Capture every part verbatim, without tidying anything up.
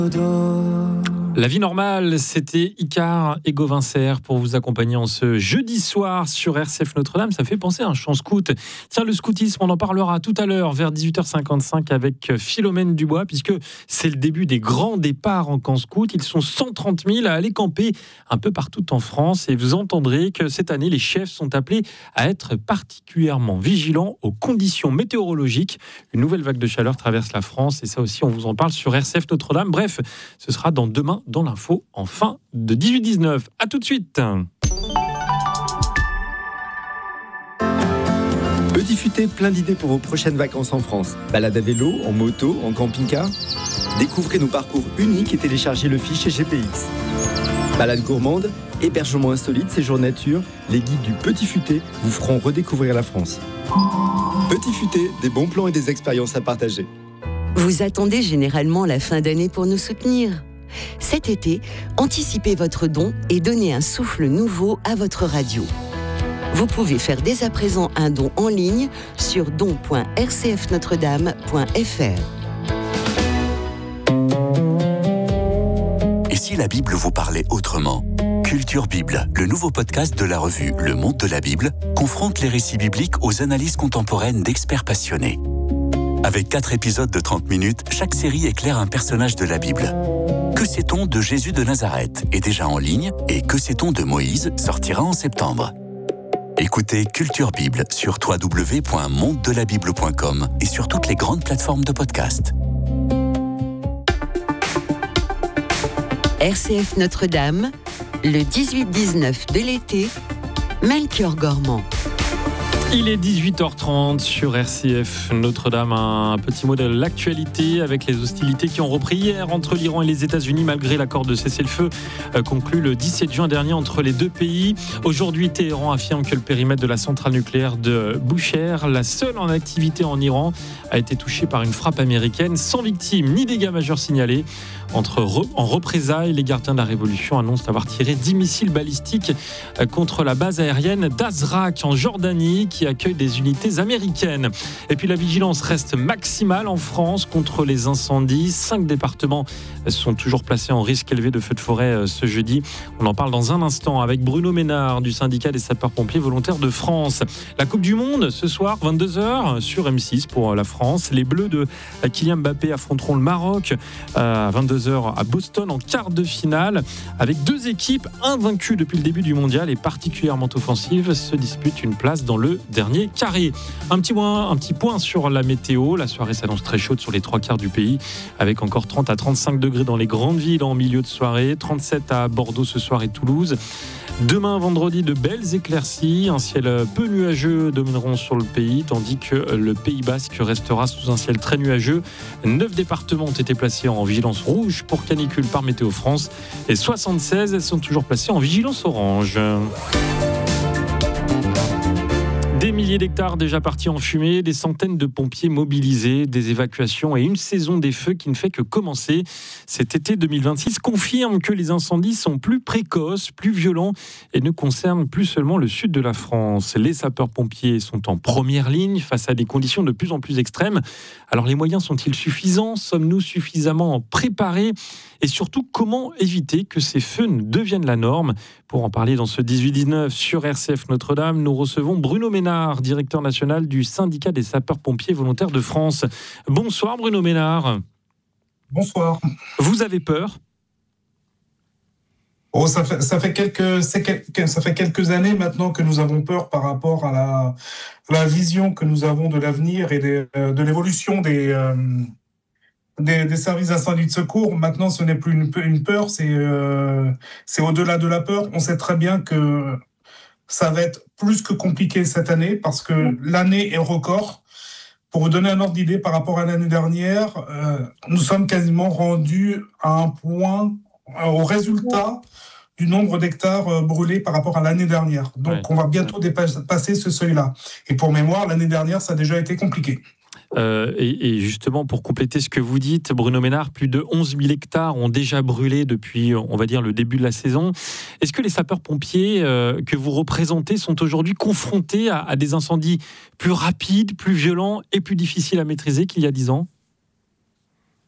La vie normale, c'était Icare et Gauvin Serre pour vous accompagner en ce jeudi soir sur R C F Notre-Dame. Ça fait penser à un chant scout. Tiens, le scoutisme, on en parlera tout à l'heure vers dix-huit heures cinquante-cinq avec Philomène Dubois, puisque c'est le début des grands départs en camp scout. Ils sont cent trente mille à aller camper un peu partout en France. Et vous entendrez que cette année, les chefs sont appelés à être particulièrement vigilants aux conditions météorologiques. Une nouvelle vague de chaleur traverse la France et ça aussi, on vous en parle sur R C F Notre-Dame. Bref, ce sera dans demain dans l'info en fin de dix-huit dix-neuf. À tout de suite. Petit Futé, plein d'idées pour vos prochaines vacances en France. Balade à vélo, en moto, en camping-car. Découvrez nos parcours uniques et téléchargez le fichier G P X. Balade gourmande, hébergement insolite, séjour nature, les guides du Petit Futé vous feront redécouvrir la France. Petit Futé, des bons plans et des expériences à partager. Vous attendez généralement la fin d'année pour nous soutenir. Cet été, anticipez votre don et donnez un souffle nouveau à votre radio. Vous pouvez faire dès à présent un don en ligne sur don point r c f notre dame point f r. Et si la Bible vous parlait autrement ? Culture Bible, le nouveau podcast de la revue Le Monde de la Bible, confronte les récits bibliques aux analyses contemporaines d'experts passionnés. Avec quatre épisodes de trente minutes, chaque série éclaire un personnage de la Bible. Que sait-on de Jésus de Nazareth est déjà en ligne et Que sait-on de Moïse sortira en septembre. Écoutez Culture Bible sur w w w point monde de la bible point com et sur toutes les grandes plateformes de podcast. R C F Notre-Dame, le dix-huit dix-neuf de l'été, Melchior Gormand. Il est dix-huit heures trente sur R C F Notre-Dame. Un petit mot de l'actualité avec les hostilités qui ont repris hier entre l'Iran et les États-Unis malgré l'accord de cessez-le-feu conclu le dix-sept juin dernier entre les deux pays. Aujourd'hui, Téhéran affirme que le périmètre de la centrale nucléaire de Bushehr, la seule en activité en Iran, a été touché par une frappe américaine sans victime ni dégâts majeurs signalés. Entre re, en représailles, les gardiens de la Révolution annoncent avoir tiré dix missiles balistiques contre la base aérienne d'Azraq en Jordanie qui accueille des unités américaines. Et puis la vigilance reste maximale en France contre les incendies. Cinq départements sont toujours placés en risque élevé de feux de forêt ce jeudi. On en parle dans un instant avec Bruno Ménard du syndicat des sapeurs-pompiers volontaires de France. La Coupe du Monde ce soir, vingt-deux heures sur M six pour la France. Les Bleus de Kylian Mbappé affronteront le Maroc à vingt-deux heures à Boston en quart de finale avec deux équipes invaincues depuis le début du mondial et particulièrement offensives se disputent une place dans le dernier carré. Un petit point, un petit point sur la météo. La soirée s'annonce très chaude sur les trois quarts du pays avec encore trente à trente-cinq degrés dans les grandes villes en milieu de soirée, trente-sept à Bordeaux ce soir et Toulouse. Demain, vendredi, de belles éclaircies. Un ciel peu nuageux domineront sur le pays, tandis que le Pays Basque restera sous un ciel très nuageux. Neuf départements ont été placés en vigilance rouge pour canicule par Météo France et soixante-seize sont toujours placés en vigilance orange. Des milliers d'hectares déjà partis en fumée, des centaines de pompiers mobilisés, des évacuations et une saison des feux qui ne fait que commencer. Cet été deux mille vingt-six confirme que les incendies sont plus précoces, plus violents et ne concernent plus seulement le sud de la France. Les sapeurs-pompiers sont en première ligne face à des conditions de plus en plus extrêmes. Alors les moyens sont-ils suffisants ? Sommes-nous suffisamment préparés ? Et surtout, comment éviter que ces feux ne deviennent la norme ? Pour en parler dans ce dix-huit dix-neuf sur R C F Notre-Dame, nous recevons Bruno Ménard, directeur national du syndicat des sapeurs-pompiers volontaires de France. Bonsoir Bruno Ménard. Bonsoir. Vous avez peur ? Oh, ça fait, ça fait quelques, ça fait quelques années maintenant que nous avons peur par rapport à la, à la vision que nous avons de l'avenir et des, de l'évolution des, euh, des, des services d'incendie de secours. Maintenant, ce n'est plus une, une peur, c'est, euh, c'est au-delà de la peur. On sait très bien que ça va être plus que compliqué cette année parce que l'année est record. Pour vous donner un ordre d'idée par rapport à l'année dernière, euh, nous sommes quasiment rendus à un point, au résultat du nombre d'hectares brûlés par rapport à l'année dernière. Donc, ouais. On va bientôt dépasser ce seuil-là. Et pour mémoire, l'année dernière, ça a déjà été compliqué. Euh, et, et justement, pour compléter ce que vous dites, Bruno Ménard, plus de onze mille hectares ont déjà brûlé depuis, on va dire, le début de la saison. Est-ce que les sapeurs-pompiers euh, que vous représentez sont aujourd'hui confrontés à, à des incendies plus rapides, plus violents et plus difficiles à maîtriser qu'il y a dix ans ?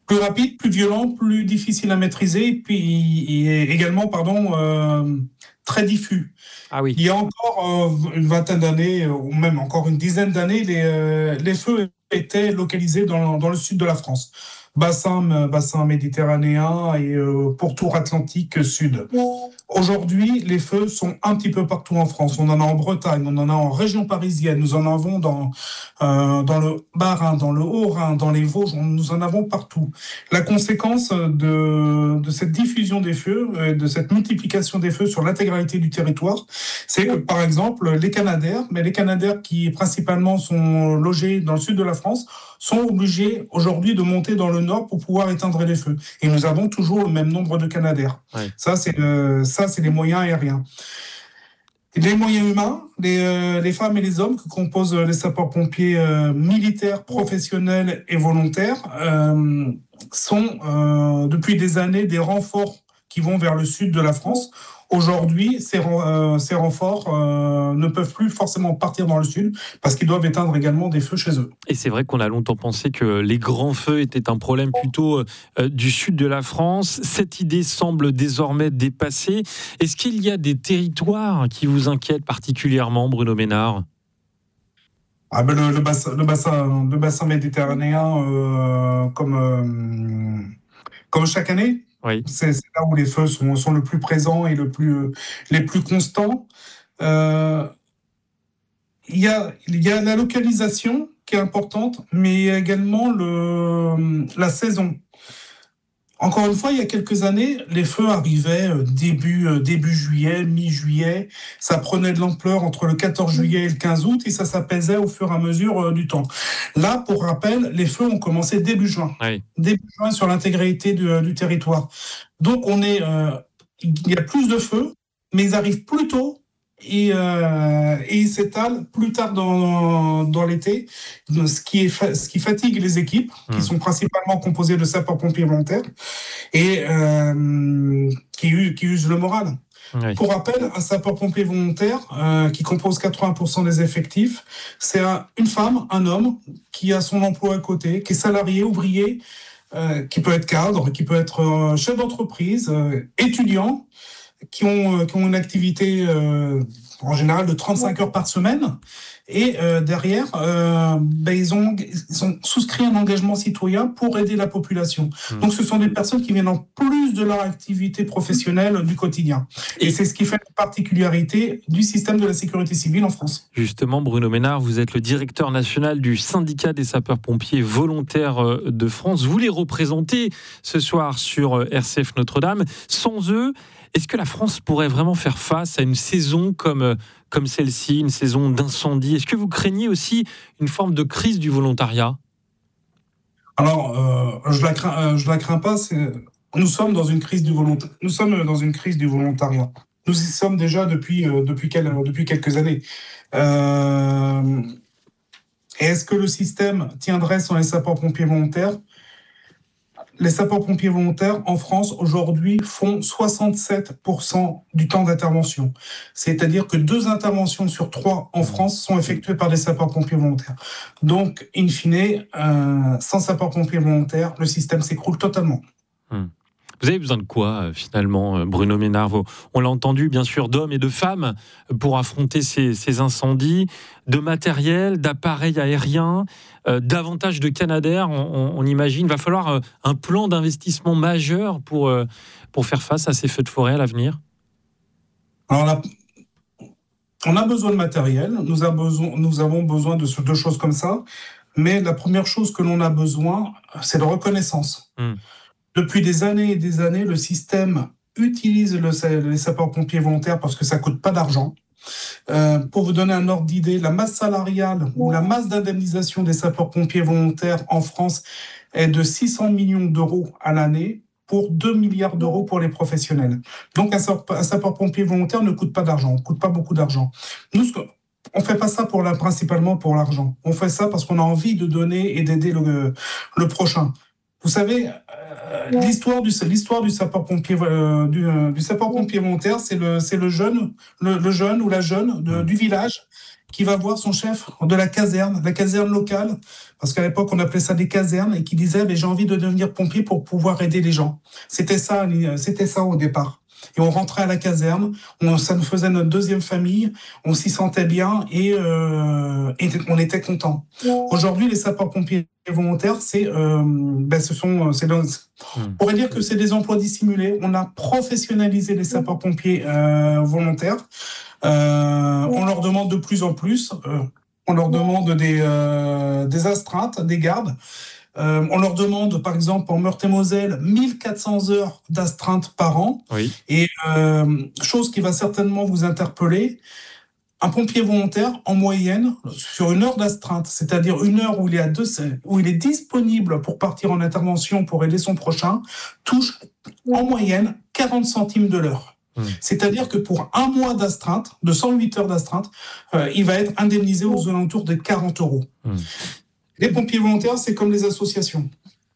plus rapide, plus violent, plus difficile à maîtriser, et puis et également, pardon, euh, très diffus. Ah oui. Il y a encore euh, une vingtaine d'années, ou même encore une dizaine d'années, les, euh, les feux étaient localisés dans, dans le sud de la France. Bassin, bassin méditerranéen et euh, pourtour atlantique sud. Aujourd'hui, les feux sont un petit peu partout en France. On en a en Bretagne, on en a en région parisienne, nous en avons dans, euh, dans le Bas-Rhin, dans le Haut-Rhin, dans les Vosges, nous en avons partout. La conséquence de, de cette diffusion des feux, de cette multiplication des feux sur l'intégralité du territoire, c'est que, par exemple, les Canadaires, mais les Canadaires qui principalement sont logés dans le sud de la France, sont obligés aujourd'hui de monter dans le nord pour pouvoir éteindre les feux. Et nous avons toujours le même nombre de Canadaires. Ouais. Ça, c'est, euh, ça, c'est les moyens aériens. Les moyens humains, les, euh, les femmes et les hommes que composent les sapeurs-pompiers euh, militaires, professionnels et volontaires euh, sont euh, depuis des années des renforts qui vont vers le sud de la France. Aujourd'hui, ces, euh, ces renforts euh, ne peuvent plus forcément partir dans le sud parce qu'ils doivent éteindre également des feux chez eux. Et c'est vrai qu'on a longtemps pensé que les grands feux étaient un problème plutôt euh, du sud de la France. Cette idée semble désormais dépassée. Est-ce qu'il y a des territoires qui vous inquiètent particulièrement, Bruno Ménard ? Ah ben le, le, bassin, le, bassin, le bassin méditerranéen, euh, comme, euh, comme chaque année. Oui. C'est, c'est là où les feux sont, sont le plus présents et le plus, les plus constants. Euh, il y a, il y a la localisation qui est importante, mais il y a également le, la saison. Encore une fois, il y a quelques années, les feux arrivaient début, début juillet, mi-juillet. Ça prenait de l'ampleur entre le quatorze juillet et le quinze août et ça s'apaisait au fur et à mesure du temps. Là, pour rappel, les feux ont commencé début juin. Oui. Début juin sur l'intégralité du, du territoire. Donc, on est, euh, il y a plus de feux, mais ils arrivent plus tôt. Et, euh, et il s'étale plus tard dans, dans l'été, ce qui, est fa- ce qui fatigue les équipes, mmh. qui sont principalement composées de sapeurs-pompiers volontaires, et euh, qui, qui usent le moral. Oui. Pour rappel, un sapeur-pompier volontaire euh, qui compose quatre-vingts pour cent des effectifs, c'est un, une femme, un homme qui a son emploi à côté, qui est salarié, ouvrier, euh, qui peut être cadre, qui peut être euh, chef d'entreprise, euh, étudiant, qui ont, qui ont une activité euh, en général de trente-cinq heures par semaine. Et euh, derrière, euh, ben, ils, ont, ils ont souscrit un engagement citoyen pour aider la population. Mmh. Donc, ce sont des personnes qui viennent en plus de leur activité professionnelle du quotidien. Et, Et c'est ce qui fait la particularité du système de la sécurité civile en France. Justement, Bruno Ménard, vous êtes le directeur national du syndicat des sapeurs-pompiers volontaires de France. Vous les représentez ce soir sur R C F Notre-Dame. Sans eux, est-ce que la France pourrait vraiment faire face à une saison comme, comme celle-ci, une saison d'incendie ? Est-ce que vous craignez aussi une forme de crise du volontariat ? Alors, euh, je la crains, euh, je la crains pas. C'est... Nous sommes dans une crise du volonta... Nous sommes dans une crise du volontariat. Nous y sommes déjà depuis euh, depuis, quel... depuis quelques années. Euh... Et est-ce que le système tiendrait sans les sapeurs-pompiers volontaires ? Les sapeurs-pompiers volontaires en France aujourd'hui font soixante-sept pour cent du temps d'intervention. C'est-à-dire que deux interventions sur trois en France sont effectuées par des sapeurs-pompiers volontaires. Donc, in fine, euh, sans sapeurs-pompiers volontaires, le système s'écroule totalement. Hum. Vous avez besoin de quoi, finalement, Bruno Ménard ? On l'a entendu, bien sûr, d'hommes et de femmes pour affronter ces, ces incendies, de matériel, d'appareils aériens, euh, davantage de Canadair, on, on imagine. Il va falloir un plan d'investissement majeur pour, euh, pour faire face à ces feux de forêt à l'avenir. Alors là, on a besoin de matériel, nous, a besoin, nous avons besoin de deux choses comme ça, mais la première chose que l'on a besoin, c'est de reconnaissance. Hum. Depuis des années et des années, le système utilise le, les sapeurs-pompiers volontaires parce que ça ne coûte pas d'argent. Euh, pour vous donner un ordre d'idée, la masse salariale ou la masse d'indemnisation des sapeurs-pompiers volontaires en France est de six cents millions d'euros à l'année pour deux milliards d'euros pour les professionnels. Donc un sapeur-pompier volontaire ne coûte pas d'argent, ne coûte pas beaucoup d'argent. Nous, on ne fait pas ça pour la, principalement pour l'argent. On fait ça parce qu'on a envie de donner et d'aider le, le prochain. vous savez, euh, l'histoire du l'histoire du sapeur-pompier euh, du, euh, du sapeur-pompier volontaire, c'est le c'est le jeune le, le jeune ou la jeune de, du village qui va voir son chef de la caserne, la caserne locale, parce qu'à l'époque on appelait ça des casernes, et qui disait ben, j'ai envie de devenir pompier pour pouvoir aider les gens. C'était ça, c'était ça au départ. Et on rentrait à la caserne, on, ça nous faisait notre deuxième famille, on s'y sentait bien et, euh, et on était contents. Aujourd'hui, les sapeurs-pompiers volontaires, c'est, euh, ben, ce sont, c'est, on pourrait dire que c'est des emplois dissimulés. On a professionnalisé les sapeurs-pompiers euh, volontaires. Euh, on leur demande de plus en plus. Euh, on leur demande des, euh, des astreintes, des gardes. Euh, on leur demande, par exemple, en Meurthe-et-Moselle, mille quatre cents heures d'astreinte par an. Oui. Et euh, chose qui va certainement vous interpeller, un pompier volontaire, en moyenne, sur une heure d'astreinte, c'est-à-dire une heure où il est, à deux, où il est disponible pour partir en intervention pour aider son prochain, touche en moyenne quarante centimes de l'heure. Mmh. C'est-à-dire que pour un mois d'astreinte, de cent huit heures d'astreinte, euh, il va être indemnisé aux alentours de quarante euros. Mmh. Les pompiers volontaires, c'est comme les associations.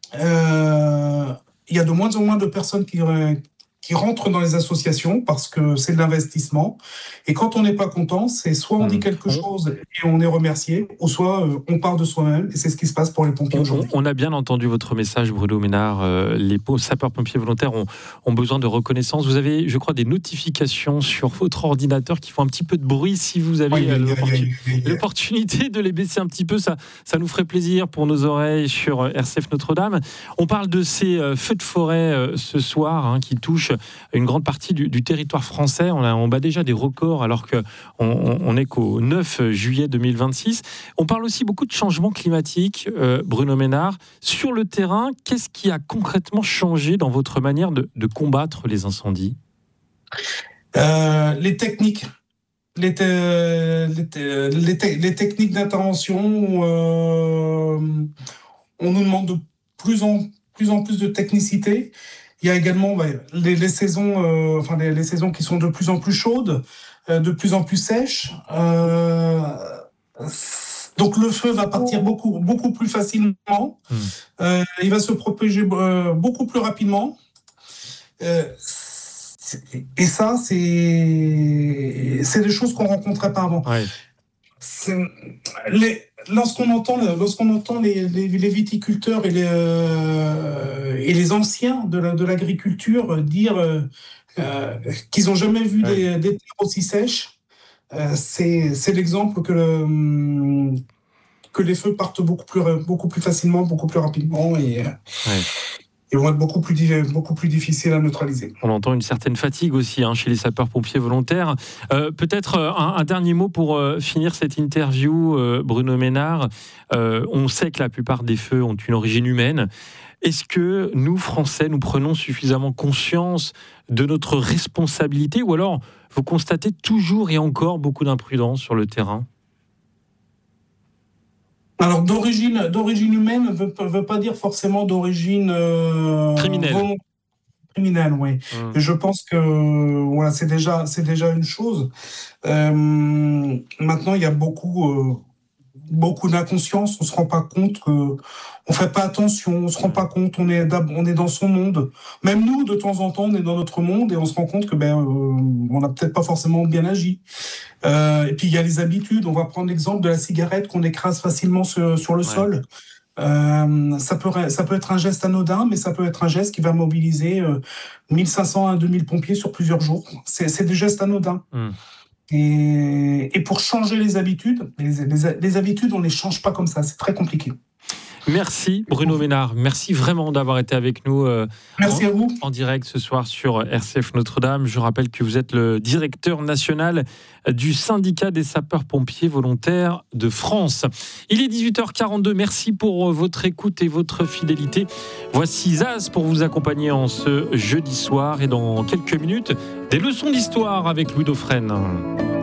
Euh, il y a de moins en moins de personnes qui, qui rentrent dans les associations parce que c'est de l'investissement. Et quand on n'est pas content, c'est soit on dit quelque chose et on est remercié, ou soit on part de soi-même. Et c'est ce qui se passe pour les pompiers aujourd'hui. On a bien entendu votre message, Bruno Ménard. Euh, les sapeurs-pompiers volontaires ont, ont besoin de reconnaissance. Vous avez, je crois, des notifications sur votre ordinateur qui font un petit peu de bruit. Si vous avez oui, euh, l'opportun- l'opportunité de les baisser un petit peu, ça, ça nous ferait plaisir pour nos oreilles sur R C F Notre-Dame. On parle de ces euh, feux de forêt euh, ce soir hein, qui touchent une grande partie du, du territoire français. On, a, on bat déjà des records alors qu'on on n'est qu'au neuf juillet deux mille vingt-six. On parle aussi beaucoup de changements climatiques, euh, Bruno Ménard. Sur le terrain, qu'est-ce qui a concrètement changé dans votre manière de, de combattre les incendies ? euh, Les techniques. Les, te, les, te, les, te, les techniques d'intervention, euh, on nous demande de plus en plus, en plus de technicité. Il y a également bah, les, les saisons, euh, enfin les, les saisons qui sont de plus en plus chaudes, euh, de plus en plus sèches. Euh, donc le feu va partir beaucoup, beaucoup plus facilement. Mmh. Euh, il va se propager euh, beaucoup plus rapidement. Euh, et ça, c'est c'est des choses qu'on rencontrait pas avant. Ouais. C'est, les, lorsqu'on entend, lorsqu'on entend les, les, les viticulteurs et les, euh, et les anciens de, la, de l'agriculture dire euh, euh, qu'ils n'ont jamais vu ouais. des, des terres aussi sèches, euh, c'est, c'est l'exemple que, le, que les feux partent beaucoup plus, beaucoup plus facilement, beaucoup plus rapidement et, ouais. et vont être beaucoup plus, beaucoup plus difficiles à neutraliser. On entend une certaine fatigue aussi hein, chez les sapeurs-pompiers volontaires. Euh, peut-être un, un dernier mot pour euh, finir cette interview, euh, Bruno Ménard. Euh, on sait que la plupart des feux ont une origine humaine. Est-ce que nous, Français, nous prenons suffisamment conscience de notre responsabilité ou alors vous constatez toujours et encore beaucoup d'imprudence sur le terrain ? Alors, d'origine, d'origine humaine ne veut, veut pas dire forcément d'origine... Euh, criminelle. Bon, criminelle, oui. Mmh. Et je pense que voilà, c'est déjà, c'est déjà une chose. Euh, maintenant, il y a beaucoup, euh, beaucoup d'inconscience. On ne se rend pas compte que... On ne fait pas attention, on ne se rend pas compte, on est, on est dans son monde. Même nous, de temps en temps, on est dans notre monde et on se rend compte que ben, euh, on n'a peut-être pas forcément bien agi. Euh, et puis, il y a les habitudes. On va prendre l'exemple de la cigarette qu'on écrase facilement sur, sur le ouais. sol. Euh, ça, peut, ça peut être un geste anodin, mais ça peut être un geste qui va mobiliser euh, mille cinq cents à deux mille pompiers sur plusieurs jours. C'est, c'est des gestes anodins. Mmh. Et, et pour changer les habitudes, les, les, les habitudes, on ne les change pas comme ça. C'est très compliqué. Merci Bruno Ménard, merci vraiment d'avoir été avec nous euh, merci en, à vous. en direct ce soir sur R C F Notre-Dame. Je rappelle que vous êtes le directeur national du syndicat des sapeurs-pompiers volontaires de France. Il est dix-huit heures quarante-deux, merci pour votre écoute et votre fidélité. Voici Zaz pour vous accompagner en ce jeudi soir et dans quelques minutes, des leçons d'histoire avec Louis Dauphren.